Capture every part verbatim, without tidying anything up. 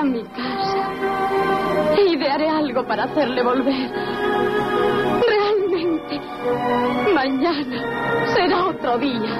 a mi casa. E idearé algo para hacerle volver. Realmente, mañana será otro día.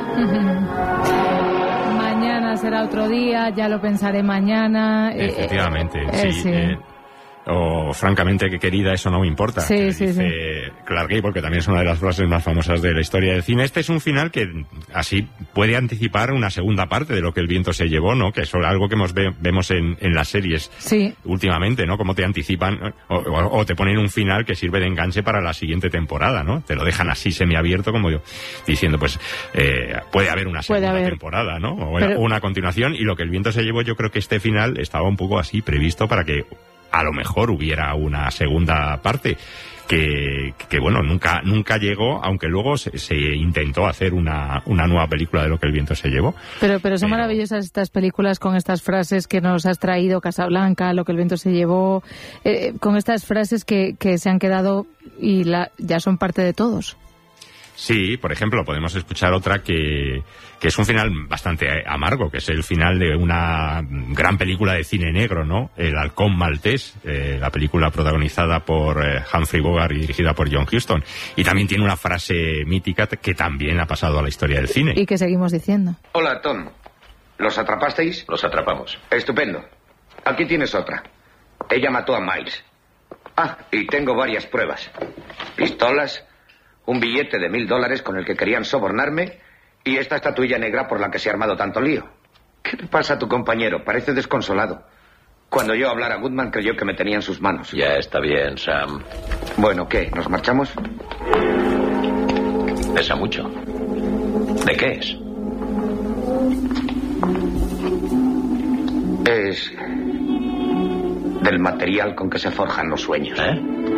Mañana será otro día, ya lo pensaré mañana. Efectivamente, eh, sí. eh, sí. Eh, o francamente, que querida, eso no me importa. Sí, que sí, dice sí. Clark Gable, porque también es una de las frases más famosas de la historia del cine. Este es un final que así puede anticipar una segunda parte de lo que el viento se llevó, ¿no? Que es algo que hemos ve, vemos en, en las series sí. últimamente, ¿no? Como te anticipan o, o, o te ponen un final que sirve de enganche para la siguiente temporada, ¿no? Te lo dejan así semiabierto, como yo, diciendo, pues eh, puede haber una segunda haber. temporada, ¿no? O Pero... una continuación. Y lo que el viento se llevó, yo creo que este final estaba un poco así previsto para que a lo mejor hubiera una segunda parte que, que bueno, nunca nunca llegó, aunque luego se, se intentó hacer una, una nueva película de lo que el viento se llevó. Pero, pero son pero... maravillosas estas películas con estas frases que nos has traído, Casablanca, lo que el viento se llevó, eh, con estas frases que, que se han quedado y la, ya son parte de todos. Sí, por ejemplo, podemos escuchar otra que, que es un final bastante amargo, que es el final de una gran película de cine negro, ¿no? El Halcón Maltés, eh, la película protagonizada por eh, Humphrey Bogart y dirigida por John Huston. Y también tiene una frase mítica que también ha pasado a la historia del cine. Y que seguimos diciendo. Hola, Tom. ¿Los atrapasteis? Los atrapamos. Estupendo. Aquí tienes otra. Ella mató a Miles. Ah, y tengo varias pruebas. Pistolas, un billete de mil dólares con el que querían sobornarme y esta estatuilla negra por la que se ha armado tanto lío. ¿Qué le pasa a tu compañero? Parece desconsolado. Cuando yo hablara, Goodman creyó que me tenía en sus manos. Ya está bien, Sam. Bueno, ¿qué? ¿Nos marchamos? Pesa mucho. ¿De qué es? Es del material con que se forjan los sueños. ¿Eh?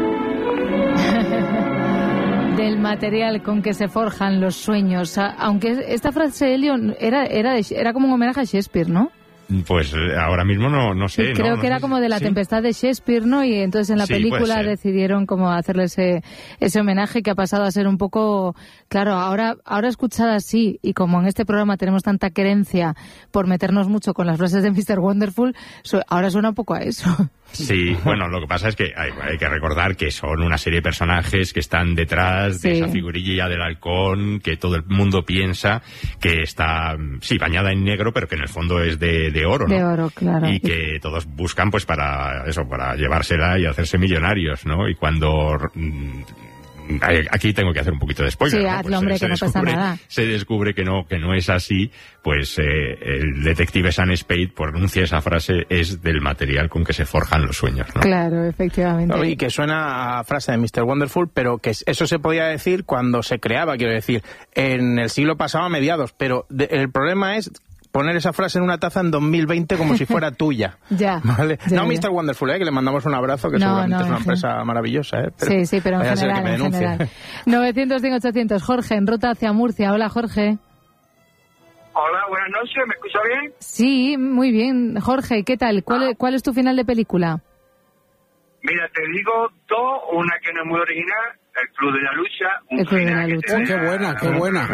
Del material con que se forjan los sueños. Aunque esta frase, Elio, era, era, era como un homenaje a Shakespeare, ¿no? Pues ahora mismo no, no sé. Sí, creo no, que no era sé, como de la ¿sí? Tempestad de Shakespeare, ¿no? Y entonces en la Sí, película decidieron como hacerle ese, ese homenaje que ha pasado a ser un poco... Claro, ahora, ahora escuchada así, y como en este programa tenemos tanta querencia por meternos mucho con las frases de mister Wonderful, su, ahora suena un poco a eso. Sí, bueno, lo que pasa es que hay, hay que recordar que son una serie de personajes que están detrás de Sí. esa figurilla del halcón, que todo el mundo piensa que está, sí, bañada en negro, pero que en el fondo es de, de oro, ¿no? De oro, claro. Y que todos buscan, pues, para eso, para llevársela y hacerse millonarios, ¿no? Y cuando... mm, aquí tengo que hacer un poquito de spoiler, Sí, ¿no? hazlo, Pues, hombre, eh, que no pasa nada. Se descubre que no, que no es así, pues eh, el detective Sam Spade pronuncia esa frase, es del material con que se forjan los sueños, ¿no? Claro, efectivamente. No, y que suena a frase de mister Wonderful, pero que eso se podía decir cuando se creaba, quiero decir, en el siglo pasado a mediados, pero de, el problema es poner esa frase en una taza en dos mil veinte como si fuera tuya. Ya. ¿Vale? Ya, no ya. mister Wonderful, ¿eh? Que le mandamos un abrazo, que No, seguramente no, es una en empresa maravillosa, ¿eh? Pero sí, sí, pero en vaya a ser que general, me en denuncie. general. novecientos, cien, ochocientos. Jorge, en ruta hacia Murcia. Hola, Jorge. Hola, buenas noches, ¿me escucha bien? Sí, muy bien. Jorge, ¿qué tal? ¿Cuál, Ah. es, ¿cuál es tu final de película? Mira, te digo dos, una que no es muy original, El Club de la Lucha. Un El Club de final la que Lucha. te Qué deja- buena, qué buena.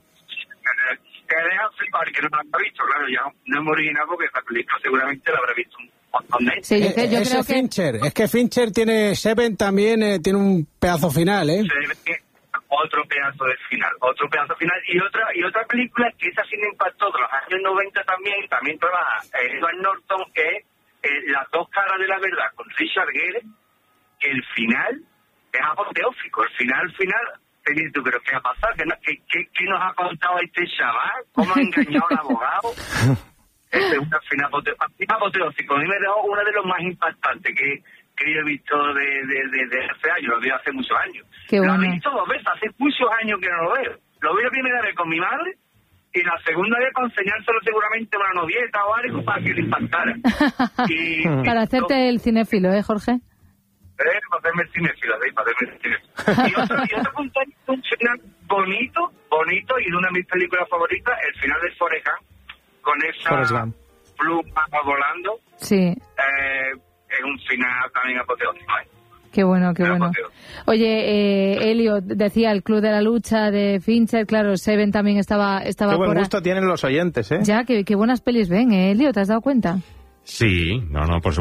Que deja flipar, que no la ha visto, claro, ya no es muy original porque esta película seguramente la habrá visto un montón de gente. Sí, yo, Eh, cre- yo ese creo que... Fincher, es que Fincher tiene, Seven también eh, tiene un pedazo final, ¿eh? Se ve que otro pedazo del final, otro pedazo final y otra y otra película que esa sí me impactó de los años noventa también, también trabaja eh, Edward Norton, que es eh, Las dos caras de la verdad con Richard Gere, que el final es apoteósico, el final, final, te dices tú, pero ¿qué ha pasado? ¿Qué, no- qué, qué, qué nos ha contado este chaval? ¿Cómo ha engañado al abogado? Este es un final apoteo- apoteósico, a mí me dejó uno de los más impactantes que que yo he visto de, de, de, de hace años, lo vi hace muchos años. Qué Lo bueno. he visto dos veces, hace muchos años que no lo veo. Lo vi la primera vez con mi madre y la segunda vez para enseñárselo seguramente a una novieta o algo para que le impactara. Y, Para hacerte el cinéfilo, ¿eh, Jorge? Eh, para hacerme el cinéfilo, ¿sí? Para hacerme el cinéfilo. Y otro, y otro punto, un final bonito, bonito, y de una de mis películas favoritas, el final de Forrest Gump, con Forrest esa Gump. pluma volando. Sí. Eh, es un final también apoteósico, ¿eh? Qué bueno, qué Era bueno. apoteósico. Oye, eh, Elio, decía el Club de la Lucha de Fincher, claro, Seven también estaba, estaba Qué buen por ahí. gusto tienen los oyentes, ¿eh? Ya, qué, qué buenas pelis ven, ¿eh, Elio? ¿Te has dado cuenta? Sí, no, no, por